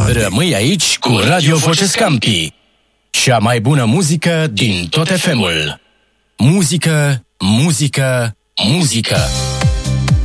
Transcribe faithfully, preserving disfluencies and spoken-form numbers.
Scampi. Rămâi aici cu Radio Voce Scampi. Cea mai bună muzică din tot F M-ul. Muzică, muzică, muzică.